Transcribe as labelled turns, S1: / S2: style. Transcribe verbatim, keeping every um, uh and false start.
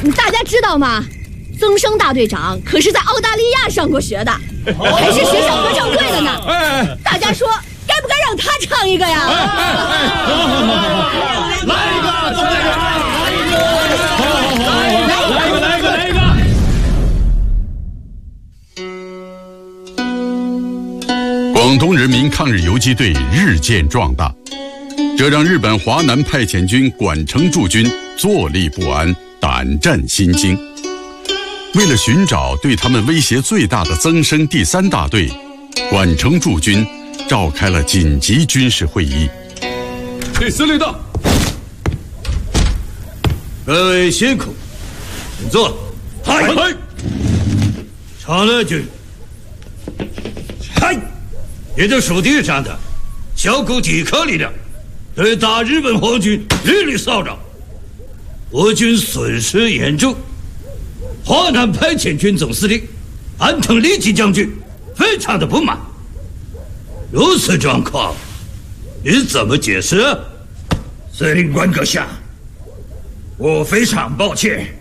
S1: 大家知道吗？曾生大队长可是在澳大利亚上过学的，还是学校合唱队的呢。大家说该不该让他唱一个呀？
S2: 来一个，来一个，来一个，来一个，来一个，来一个。
S3: 广东人民抗日游击队日渐壮大，这让日本华南派遣军管城驻军坐立不安，胆战心惊。为了寻找对他们威胁最大的增生第三大队，管城驻军召开了紧急军事会议。
S2: 第司令到，
S4: 各位辛苦，请坐。
S2: 嗨，
S4: 长乐军，嗨，沿着属地上的小股抵抗力量，对打日本皇军日力骚扰，我军损失严重。华南派遣军总司令安藤利吉将军非常的不满。如此状况，你怎么解释？
S5: 司令官阁下，我非常抱歉，